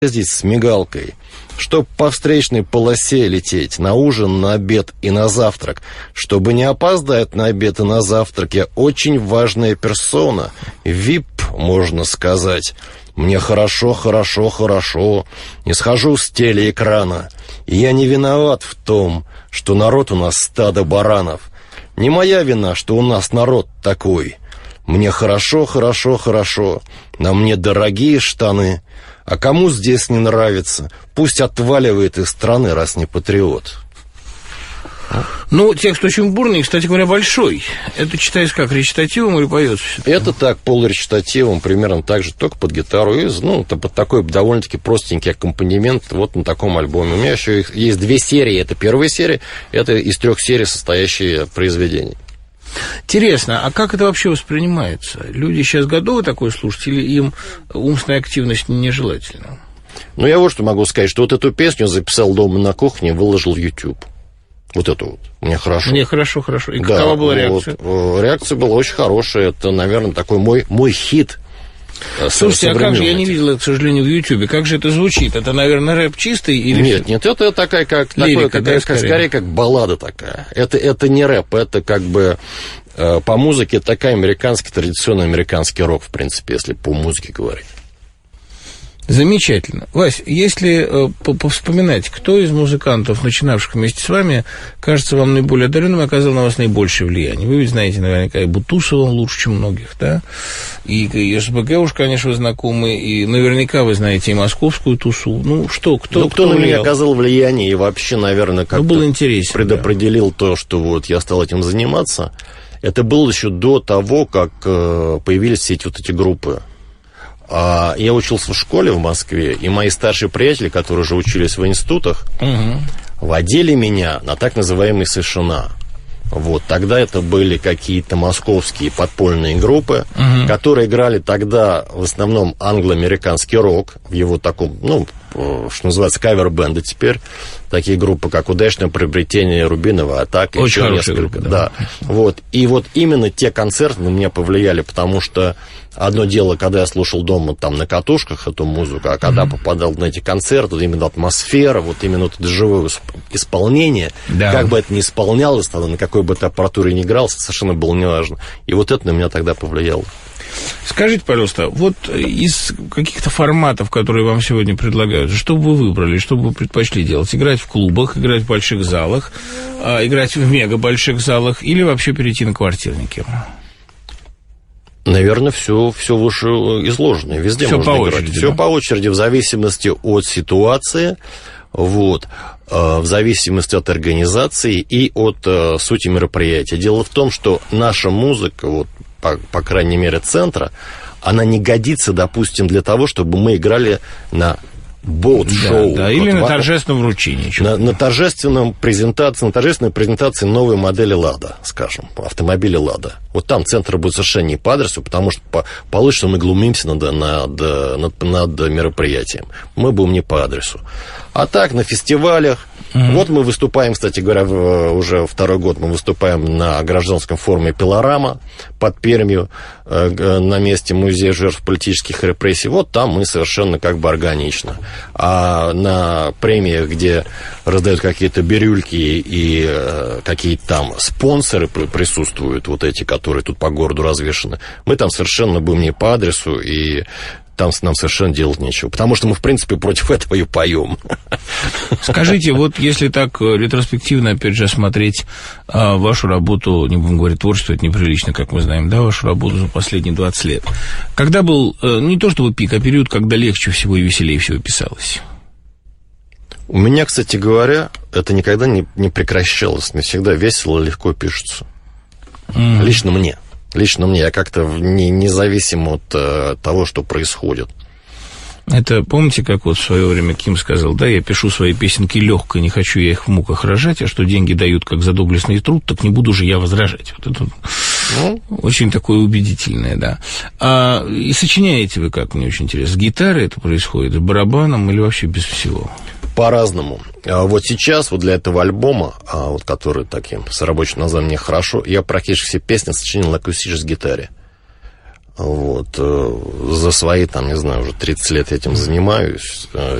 ездить с мигалкой, чтоб по встречной полосе лететь на ужин, на обед и на завтрак. Чтобы не опоздать на обед и на завтрак, я очень важная персона. VIP, можно сказать. Мне хорошо, не схожу с телеэкрана. И я не виноват в том, что народ у нас стадо баранов. Не моя вина, что у нас народ такой. Мне хорошо, на мне дорогие штаны. А кому здесь не нравится, пусть отваливает из страны, раз не патриот. Ну, текст очень бурный, кстати говоря, большой. Это читается как, речитативом или поется? Это так, полуречитативом, примерно так же, только под гитару. И, под такой довольно-таки простенький аккомпанемент вот на таком альбоме. У меня еще есть 2 серии. Это первая серия, это из 3 серий состоящие произведения. Интересно, а как это вообще воспринимается? Люди сейчас готовы такое слушать, или им умственная активность нежелательна? Ну, я вот что могу сказать, что вот эту песню записал дома на кухне, выложил в YouTube. Вот эту вот. Мне хорошо. Мне хорошо. И какова была реакция? Вот, реакция была очень хорошая. Это, наверное, такой мой хит. Слушайте, а как же, я не видел это, к сожалению, в Ютьюбе. Как же это звучит? Это, наверное, рэп чистый? Или нет, это такая, скорее как баллада такая. Это не рэп, это как бы по музыке такая традиционный американский рок, в принципе, если по музыке говорить. Замечательно. Вась, если повспоминать, кто из музыкантов, начинавших вместе с вами, кажется вам наиболее одаренным и оказал на вас наибольшее влияние? Вы ведь знаете наверняка и Бутусова лучше, чем многих, да? И СБГ уж, конечно, вы знакомы, и наверняка вы знаете и московскую тусу. Ну, кто на меня оказал влияние и вообще, наверное, как-то предопределил то, что вот я стал этим заниматься. Это было еще до того, как появились все эти группы. Я учился в школе в Москве, и мои старшие приятели, которые уже учились в институтах, водили меня на так называемые сешена. Вот, тогда это были какие-то московские подпольные группы, которые играли тогда в основном англо-американский рок, в его таком, что называется, кавер-бенды теперь. Такие группы, как «Удачное приобретение», «Рубиновая атака», очень еще несколько. Группа, да. Вот. И вот именно те концерты на меня повлияли, потому что одно дело, когда я слушал дома там на катушках эту музыку, а когда попадал на эти концерты, именно атмосфера, вот именно это живое исполнение, как бы это ни исполнялось, тогда на какой бы ты аппаратуре ни играл, совершенно было неважно. И вот это на меня тогда повлияло. Скажите, пожалуйста, вот из каких-то форматов, которые вам сегодня предлагают, что бы вы выбрали, что бы вы предпочли делать? Играть в клубах, играть в больших залах, играть в мега-больших залах или вообще перейти на квартирники? Наверное, все выше изложенное. Везде всё можно по играть. очереди, Все по очереди, в зависимости от ситуации, вот, в зависимости от организации и от сути мероприятия. Дело в том, что наша музыка, вот, по крайней мере, центра, она не годится, допустим, для того, чтобы мы играли на боут-шоу. Да, или на торжественном вручении. На торжественной презентации новой модели «Лада», скажем, автомобиля «Лада». Вот там центр будет совершенно не по адресу, потому что получится, что мы глумимся над мероприятием. Мы будем не по адресу. А так, на фестивалях. Вот мы выступаем, кстати говоря, уже 2-й год мы выступаем на гражданском форуме «Пилорама» под Пермью, на месте музея жертв политических репрессий. Вот там мы совершенно как бы органично. А на премиях, где раздают какие-то бирюльки и какие-то там спонсоры присутствуют, вот эти, которые тут по городу развешаны, мы там совершенно будем не по адресу, и там нам совершенно делать нечего. Потому что мы, в принципе, против этого и поем. Скажите, вот если так ретроспективно, опять же, смотреть вашу работу, не будем говорить творчество, это неприлично, как мы знаем, да, вашу работу за последние 20 лет. Когда был не то чтобы пик, а период, когда легче всего и веселее всего писалось? У меня, кстати говоря, это никогда не прекращалось. Мне всегда весело и легко пишется. Лично мне, я как-то независим от того, что происходит. Это, помните, как вот в свое время Ким сказал, да, я пишу свои песенки легко, не хочу я их в муках рожать, а что деньги дают как за доблестный труд, так не буду же я возражать. Вот это очень такое убедительное, да. И сочиняете вы как, мне очень интересно, с гитарой это происходит, с барабаном или вообще без всего? По-разному. Вот сейчас, вот для этого альбома, вот, который таким с рабочим названием «Мне хорошо», я практически все песни сочинил на акустической гитаре. Вот. За свои, там, не знаю, уже 30 лет я этим занимаюсь.